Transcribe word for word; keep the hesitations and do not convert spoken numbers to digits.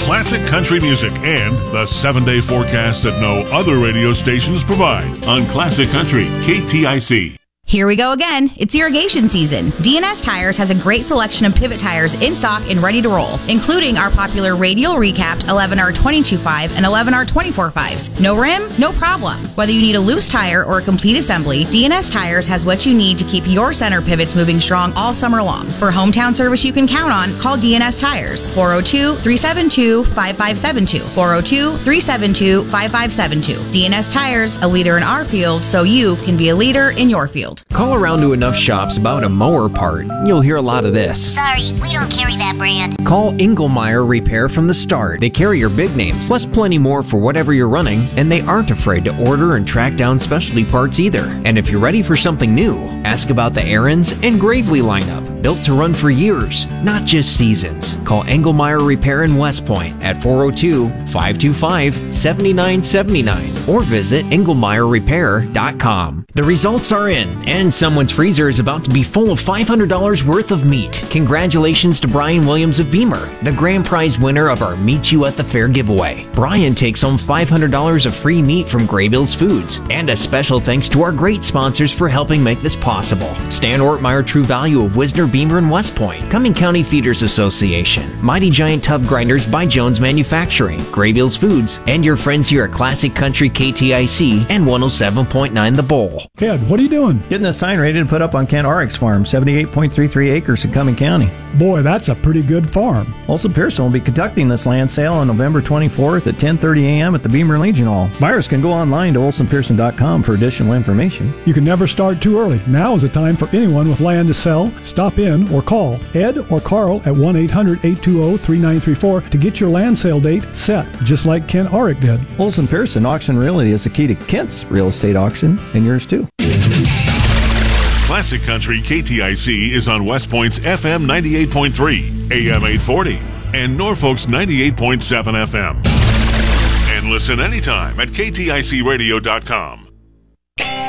classic country music and the seven-day forecast that no other radio stations provide on Classic Country K T I C. Here we go again. It's irrigation season. D N S Tires has a great selection of pivot tires in stock and ready to roll, including our popular radial recapped eleven R twenty-two point five and eleven R twenty-four point fives. No rim? No problem. Whether you need a loose tire or a complete assembly, D N S Tires has what you need to keep your center pivots moving strong all summer long. For hometown service you can count on, call D N S Tires. four oh two, three seven two, five five seven two. four oh two, three seven two, five five seven two. D N S Tires, a leader in our field so you can be a leader in your field. Call around to enough shops about a mower part, you'll hear a lot of this. Sorry, we don't carry that brand. Call Engelmeyer Repair from the start. They carry your big names, plus plenty more for whatever you're running, and they aren't afraid to order and track down specialty parts either. And if you're ready for something new, ask about the Aaron's and Gravely lineup, built to run for years, not just seasons. Call Engelmeyer Repair in West Point at four oh two, five two five, seven nine seven nine or visit engelmeyer repair dot com. The results are in, and someone's freezer is about to be full of five hundred dollars worth of meat. Congratulations to Brian Williams of Beamer, the grand prize winner of our Meet You at the Fair giveaway. Brian takes home five hundred dollars of free meat from Graybills Foods, and a special thanks to our great sponsors for helping make this possible. Stan Ortmeyer True Value of Wisner, Beamer, and West Point, Cumming County Feeders Association, Mighty Giant Tub Grinders by Jones Manufacturing, Graybills Foods, and your friends here at Classic Country K T I C and one oh seven point nine The Bowl. Ed, what are you doing? Getting a sign ready to put up on Kent Oryx Farm, seventy-eight point three three acres in Cumming County. Boy, that's a pretty good farm. Olson Pearson will be conducting this land sale on November twenty-fourth at ten thirty a.m. at the Beamer Legion Hall. Buyers can go online to olson pearson dot com for additional information. You can never start too early. Now is the time for anyone with land to sell. Stop in or call Ed or Carl at one eight hundred, eight two zero, three nine three four to get your land sale date set, just like Kent Oryx did. Olson Pearson Auction Realty is the key to Kent's real estate auction, and yours too. Classic Country K T I C is on West Point's F M ninety-eight point three, A M eight forty, and Norfolk's ninety-eight point seven F M. And listen anytime at K T I C radio dot com.